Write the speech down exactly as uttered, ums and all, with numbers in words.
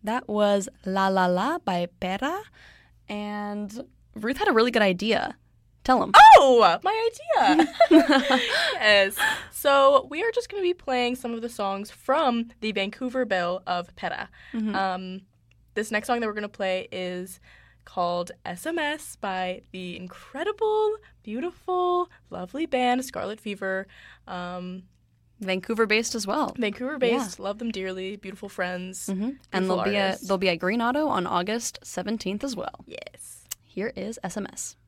That was La La La by Pera. And Ruth had a really good idea. Tell them. Oh, my idea. Yes. So we are just going to be playing some of the songs from the Vancouver Bill of Pera. Mm-hmm. Um, this next song that we're going to play is called S M S by the incredible, beautiful, lovely band Scarlet Fever. Um, Vancouver-based as well. Vancouver-based, yeah. Love them dearly, beautiful friends. Mm-hmm. And there'll be a there'll be a Green Auto on August seventeenth as well. Yes. Here is S M S.